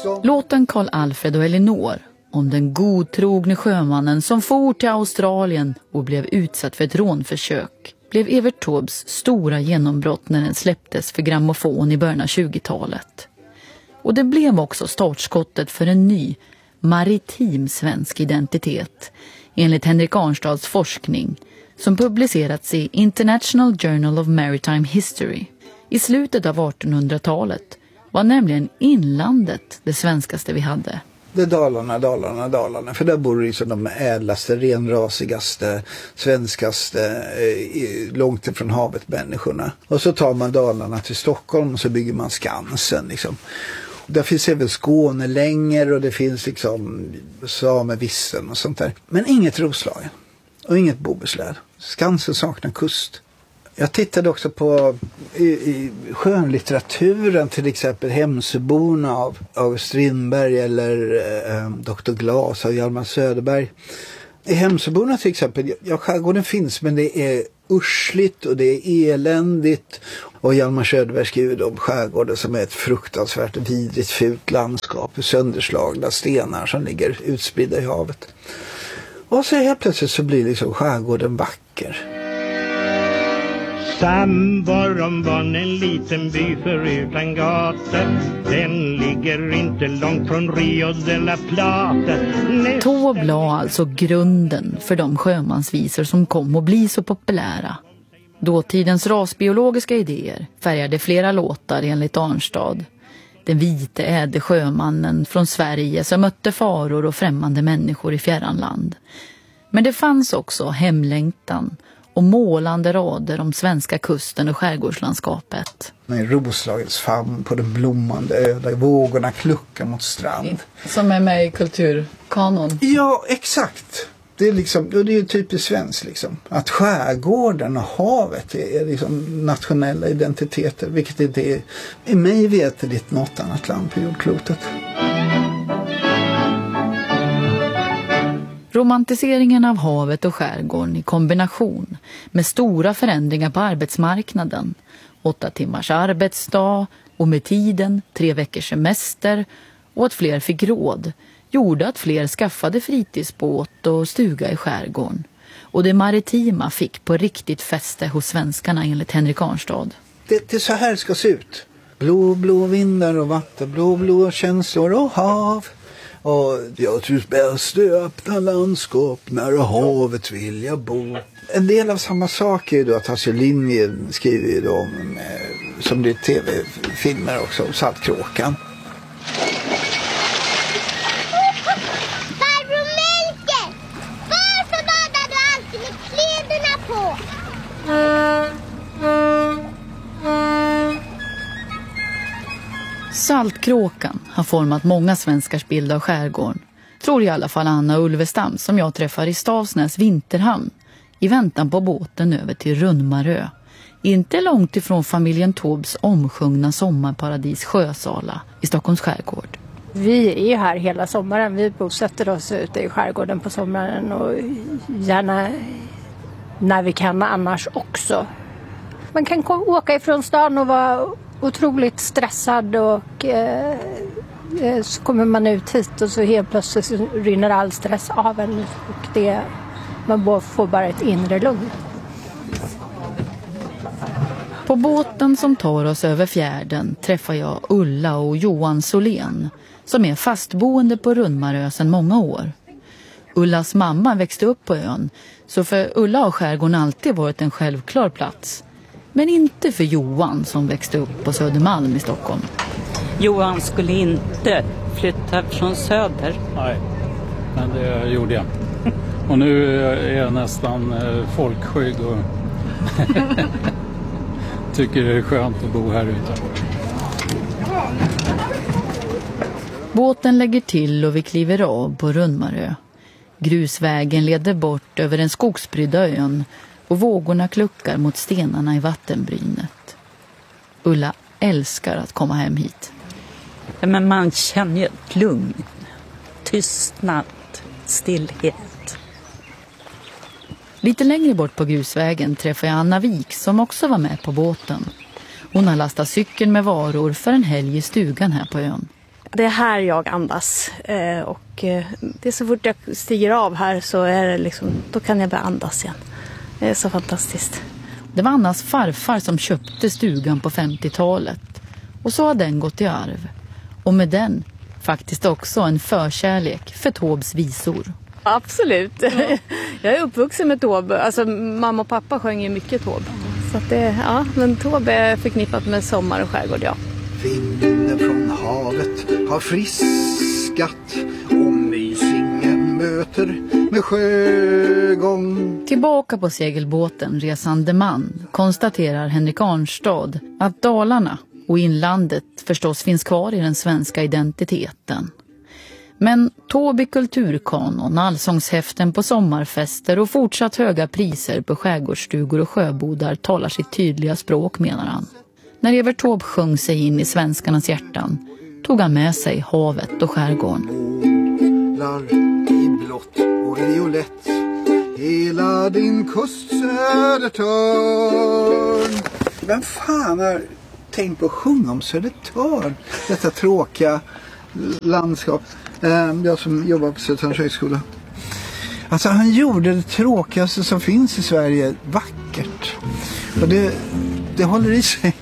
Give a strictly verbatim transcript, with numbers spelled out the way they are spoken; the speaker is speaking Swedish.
Låten Karl Alfred och Elinor om den godtrogne sjömannen som for till Australien och blev utsatt för ett rånförsök blev Evert Taubes stora genombrott när den släpptes för grammofon i början av tjugotalet. Och det blev också startskottet för en ny, maritim svensk identitet enligt Henrik Arnstads forskning som publicerats i International Journal of Maritime History. I slutet av artonhundratalet var nämligen inlandet det svenskaste vi hade. Det är Dalarna, Dalarna, Dalarna. För där bor liksom de ädlaste, renrasigaste, svenskaste, eh, långt ifrån havet människorna. Och så tar man Dalarna till Stockholm och så bygger man Skansen liksom. Där finns även Skåne längre och det finns liksom Samevissen och sånt där. Men inget Roslagen och inget Bohuslän. Skansen saknar kust. Jag tittade också på i, i skönlitteraturen, till exempel Hemsöborna av August Strindberg eller eh, doktor Glas av Hjalmar Söderberg. I Hemsöborna till exempel, ja, skärgården finns men det är ursligt och det är eländigt. Och Hjalmar Söderberg skriver om skärgården som är ett fruktansvärt vidrigt fult landskap. Sönderslagna stenar som ligger utspridda i havet. Och så helt plötsligt så blir liksom skärgården vacker. Samvaron var en liten by förutan gator. Den ligger inte långt från Rio de la Plata. Taube la alltså grunden för de sjömansvisor som kom att bli så populära. Dåtidens rasbiologiska idéer färgade flera låtar enligt Arnstad. Den vite ädle sjömannen från Sverige som mötte faror och främmande människor i fjärran land. Men det fanns också hemlängtan och målande rader om svenska kusten och skärgårdslandskapet. Med Roslagens famn på den blommande ö där vågorna kluckar mot strand. Som är med i kulturkanon. Ja, exakt. Det är liksom, det är ju typiskt svenskt liksom. Att skärgården och havet är liksom nationella identiteter. Vilket inte är, i mig veterligt något annat land på jordklotet. Romantiseringen av havet och skärgården i kombination med stora förändringar på arbetsmarknaden, åtta timmars arbetsdag och med tiden tre veckors semester och att fler fick råd, gjorde att fler skaffade fritidsbåt och stuga i skärgården. Och det maritima fick på riktigt fäste hos svenskarna enligt Henrik Arnstad. Det, det är så här det ska se ut. Blå, blå vindar och vatten, blå, blå känslor och hav. Och jag trivs bäst i öppna landskap, nära havet vill jag bo. En del av samma sak är ju då att Hasse Linjen skriver ju då om, eh, som det är tv-filmer också, om Saltkråkan. Farbror Melker, varför badar du alltid med kläderna på? Saltkråkan har format många svenskars bild av skärgården. Tror i alla fall Anna Ulvestam som jag träffar i Stavsnäs vinterhamn i väntan på båten över till Rundmarö. Inte långt ifrån familjen Taubes omsjungna sommarparadis Sjösala i Stockholms skärgård. Vi är ju här hela sommaren. Vi bosätter oss ute i skärgården på sommaren och gärna när vi kan annars också. Man kan åka ifrån stan och vara otroligt stressad och eh, så kommer man ut hit och så helt plötsligt så rinner all stress av en och det, man får bara ett inre lugn. På båten som tar oss över fjärden träffar jag Ulla och Johan Solén som är fastboende på Rundmarö sedan många år. Ullas mamma växte upp på ön så för Ulla har skärgården alltid varit en självklar plats. Men inte för Johan som växte upp på Södermalm i Stockholm. Johan skulle inte flytta från söder. Nej, men det gjorde jag. Och nu är jag nästan folkskygg och tycker det är skönt att bo här ute. Båten lägger till och vi kliver av på Rundmarö. Grusvägen leder bort över den skogsprydda ön och vågorna kluckar mot stenarna i vattenbrynet. Ulla älskar att komma hem hit. Men man känner ju ett lugn, tystnad, stillhet. Lite längre bort på grusvägen träffar jag Anna Wik som också var med på båten. Hon har lastat cykeln med varor för en helg i stugan här på ön. Det är här jag andas. Eh, och eh, det är så fort jag stiger av här så är det liksom, då kan jag börja andas igen. Det är så fantastiskt. Det var Annas farfar som köpte stugan på femtiotalet. Och så har den gått i arv. Och med den faktiskt också en förkärlek för Taubes visor. Absolut. Ja. Jag är uppvuxen med Taube. Alltså mamma och pappa sjöng ju mycket Taube. Så att det, ja, men Taube är förknippat med sommar och skärgård, ja. Vinden från havet har friskat och mysingen möter med sjögång. Tillbaka på segelbåten Resande man konstaterar Henrik Arnstad att Dalarna och inlandet förstås finns kvar i den svenska identiteten. Men Taube kulturkanon, allsångshäften på sommarfester och fortsatt höga priser på skärgårdsstugor och sjöbodar talar sitt tydliga språk, menar han. När Evert Taube sjöng sig in i svenskarnas hjärtan tog han med sig havet och skärgården. Målar i blått och violett hela din kust Södertörn. Vem fan har tänkt på att sjunga om Södertörn? Detta tråkiga landskap. Jag som jobbar på Södertörns högskola. Alltså han gjorde det tråkigaste som finns i Sverige vackert. Och det, det håller i sig